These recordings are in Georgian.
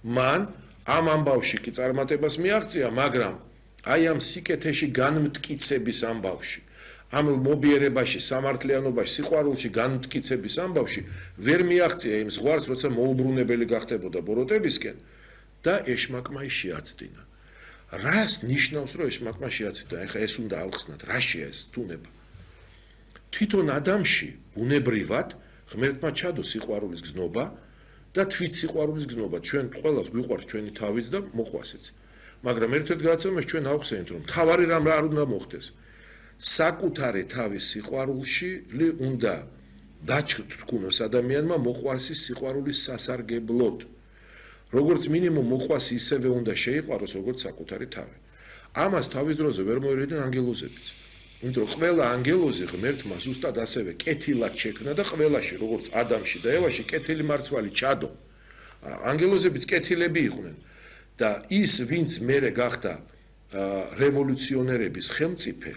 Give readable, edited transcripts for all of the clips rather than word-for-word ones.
მან ამ ამბავში კი წარმატებას მიაღწია, მაგრამ აი ამ სიკეთეში განმტკიცების ამბავში, ამ მობიერებაში, სამართლიანობაში, სიყვარულში განმტკიცების ამბავში ვერ მიაღწია იმ ზღვარს, როცა მოუბრუნებელი გახდებოდა ბოროტებისკენ და ეშმაკმა შეაცდინა. რას ნიშნავს, რომ ეშმაკმა შეაცდინა? ეხლა ეს უნდა ავხსნათ, რაშია ეს თუნება? თვითონ ადამიანში უნებრივად ღმერთმა ჩადო სიყვარულის გზნობა და თვით სიყვარულის გზნობა. ჩვენ ყველას გვიყვარს ჩვენი თავიც და მოყვასიც. მაგრამ ერთ-ერთ გადაცემაში ჩვენ ავხსენეთ, რომ თავარი რამ არ უნდა მოხდეს. საკუთარი თავის სიყვარულში უნდა დაჩქუნოს ადამიანმა მოყვარსის სიყვარულის სასარგებლოდ. როგორც მინიმუმ მოყვასი ისევე უნდა შეიყვაროს, როგორც საკუთარი თავი. ამას თავის დროზე ვერ მოერიდენ ანგელოზებიც. იმიტომ ყველა ანგელოზი ღმერთმა ზუსტად ასევე კეთილად შექმნა და ყველაში, როგორც ადამიანში და ევაში, კეთილი მარცვალი ჩადო. ანგელოზებიც კეთილები იყვნენ და ის, ვინც მერე გახდა რევოლუციონერების ხელმწიფე,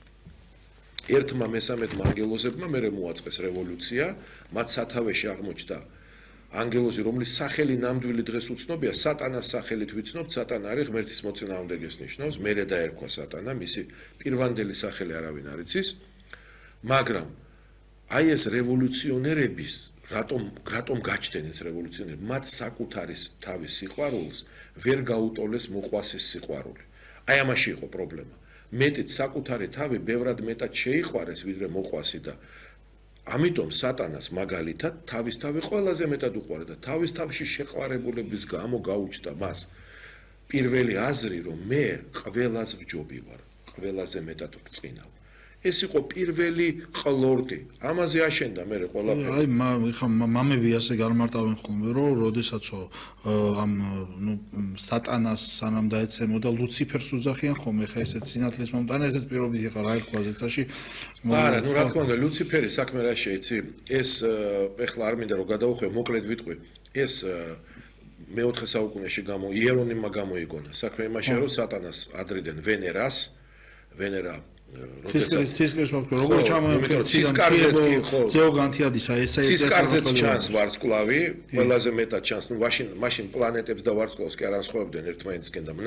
ერთმა მესამედმა ანგელოზებმა მერე მოაწყეს რევოლუცია, მათ სათავეში აღმოჩნდა ანგელოზი, რომლის სახელი ნამდვილი დღეს უცნობია, სატანას სახელით ვიცნობთ, სატანა არის ღმერთის მოწინააღმდეგეს ნიშნავს, მერე დაერქვა სატანა, მისი პირვანდელი სახელი არავინ არ იცის, მაგრამ აი ეს რევოლუციონერების რატომ გაჩნდნენ ეს რევოლუციონერები? მათ საკუთარი თავის სიყვარულს ვერ გაუტოლეს მოყვასის სიყვარული. აი ამაში იყო პრობლემა. მეტიც საკუთარი თავი ბევრად მეტად შეიყვარეს ვიდრე მოყვასი და ამიტომ სატანას მაგალითად თავის თავი ყველაზე მეტად უყვარდა და თავის თავში შეყვარებულების გამო გაუჩნდა მას პირველი აზრი, რომ მე ყველას ვჯობი ვარ, ყველაზე მეტად ვწყინავ. ეს იყო პირველი ყლორტი. ამაზე აშენდა მე ყველაფერი. აი, ხა მამები ასე გამარტავენ ხოლმე, რომ როდესაცო ამ სატანას სანამ დაეცემოდა ლუციფერს უძახიან ხოლმე, ხა ესეც სინათლის მომტანა, ესეც პირობით იყო რა ერქვა ზეცაში. არა, რა თქმა უნდა, ლუციფერის საქმე რა შეიცი? ეს ეხლა არ მინდა რომ გადავუხვევ, მოკლედ ვიტყვი. ეს მეოთხე საუკუნეში იერონიმმა გამოიგონა. საქმე იმაშია, რომ სატანას ადრიდან ვენერა ცისკრის როგორ ჩამოემხნევ ცისკარზეც კი ხო ზეოგანთიადისა ესა ცისკარზეც ჩანს ვარსკვლავი ყველაზე მეტად ჩანს მაშინ პლანეტებს და ვარსკვლავს კი არ ანსხვავებდნენ ერთმანეთისგან და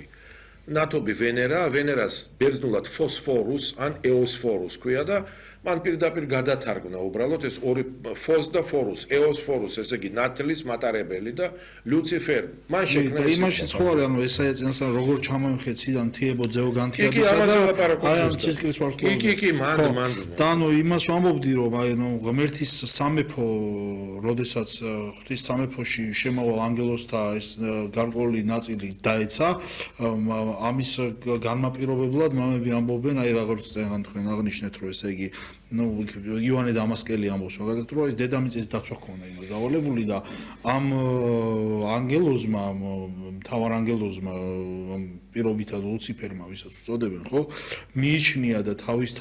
ნათობი ვენერას ბერძნულად ფოსფორუს ან ეოსფორუს ქვია და მან პირდაპირ გადათარგმნა უბრალოდ ეს ორი ფოს და ფორუს ეოსფორუს ესე იგი ნათლის მატარებელი და ლუციფერ მან შექმნა და იმაში ცხოვრე ანუ ესა ეცენს როგორ ჩამოემხეთ ციდან მთიებო ზეოგანთიადისა და აი ამ ცისკრის ვარსკვლავზე კი მან და ანუ იმას ვამბობდი რომ აი ნუ ღმერთის სამეფო როდესაც ღვთის სამეფოში შემოვალ ანგელოზთა ეს გარკვეული ნაწილი დაეცა ამის განმაპირობებლად მამები ამბობენ აი როგორც წეგან თქვენ აღნიშნეთ რომ ესე იგი იოანე დამასკელი ამბობს მაგალითად რომ ეს დედამიწის დაცვა ქონა იმას დავალებული და ამ ანგელოზმა მთავარ ანგელოზმა პირობითად ლუციფერმა ვისაც უწოდებენ ხო მიიჩნია და თავის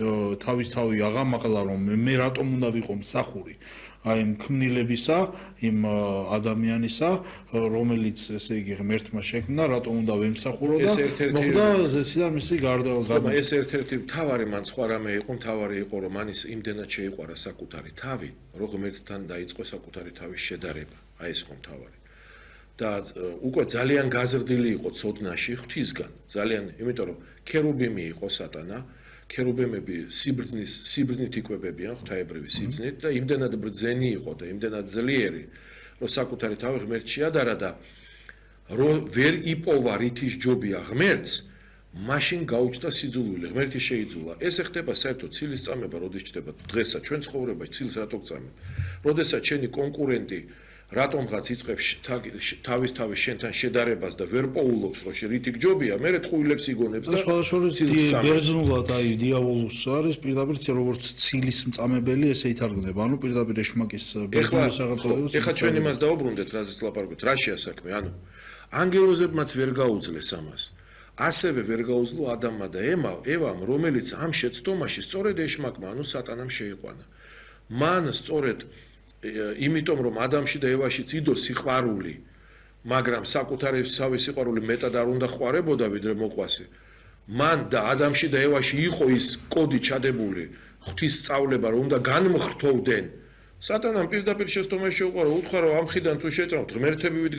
თავი აღამაღლა რომ მე რატომ უნდა ვიყო მსახური აი ქმნილებისა იმ ადამიანისა რომელიც ესე იგი ღმერთმა შექმნა რატომ უნდა ვემსახურო და მოხდა ზეციდან მისი გარდა ეს ერთ-ერთი მთავარი მან სხვა რამე იყო მთავარი იყო რომ მანის იმდენად შეიყვარა საკუთარი თავი რომ ღმერთთან დაიწყო საკუთარი თავის შედარება აი ეს ხო მთავარი და უკვე ძალიან გაზრდილი იყო ცოდნაში ღვთისგან ძალიან იმიტომ რომ ქერუბიმი იყო სატანა ქერუბიმები სიბრძნით იკვებებიან ღვთაებრივი სიბრძნით და იმდენად ბრძენი იყო და იმდენად ძლიერი რომ საკუთარი თავი ღმერთს შეადარა და რომ ვერ იპოვა რითის ჯობია ღმერთს მაშინ გაუჩნდა სიძულვილი ღმერთი შეიძულა ეს ხდება საერთოდ ცილის წამება როდის ჩდება დღესაც ჩვენ ცხოვრებაში ცილს რატო გწამებ როდესაც შენი კონკურენტი რატომღაც იწყებს თავის შენთან შედარებას და ვერ პოულობს რომ რითი გჯობია მე რეთყუილებს იგონებს და სხვადასხვა ბერძნულად აი დიავოლოს არის პირდაპირ როგორც ცილის მწამებელი ესე ითარგმნება ანუ პირდაპირ ეშმაკის ბერძნულ სახელწოდებას ეხლა ჩვენ იმას დაუბრუნდეთ რაზეც ლაპარაკობთ რა შეა საქმე ანუ ანგელოზებმაც ვერ გაუძლეს ამას ასევე ვერ გაუძლო ადამმა და ევამ რომელიც ამ შეცდომაში სწორედ ეშმაკმა ანუ სატანამ შეიყვანა მან სწორედ იმიტომ რომ ადამიანში და ევაში წიდო სიყვარული მაგრამ საკუთარი სიყვარული მეტად არ უნდა ხვარებოდა ვიდრე მოყვასი მან და ადამიანში და ევაში იყო ის კოდი ჩადებული ღვთის სწავლება რომ უნდა განმხრთოვდნენ სატანამ პირდაპირ შეცდომაში შეუყარა უთხრა რომ ამ ხიდან თუ შეწამოთ ღმერთები